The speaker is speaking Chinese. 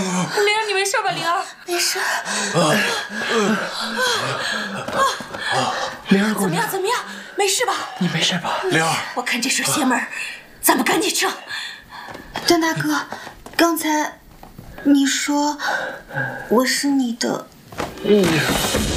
灵儿，你没事吧？灵儿， 没事。 灵儿姑娘， 怎么样？怎么样？没事吧？ 你没事吧？ 灵儿， 我看这是邪门，咱们赶紧撤。 段大哥，刚才你说我是你的。